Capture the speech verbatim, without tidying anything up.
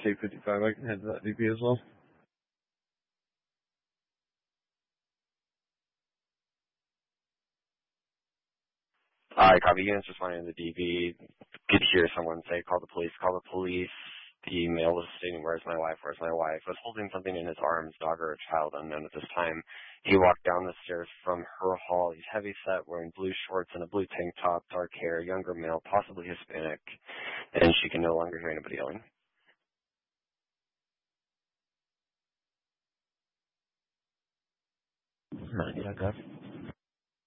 two fifty-five. I can head to that D P as well. I copy. Units responding to the D V. Could hear someone say, call the police, call the police. The male was stating, where's my wife, where's my wife? Was holding something in his arms, dog or a child, unknown at this time. He walked down the stairs from her hall. He's heavy set, wearing blue shorts and a blue tank top, dark hair, younger male, possibly Hispanic. And she can no longer hear anybody yelling. ninety, I got.